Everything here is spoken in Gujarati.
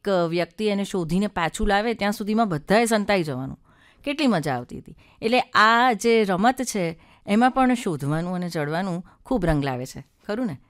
વ્યક્તિ એને શોધીને પાછું લાવે ત્યાં સુધીમાં બધાએ સંતાઈ જવાનું. કેટલી મજા આવતી હતી. એટલે આ જે રમત છે એમાં પણ શોધવાનું અને ચડવાનું ખૂબ રંગ લાવે છે, ખરું ને?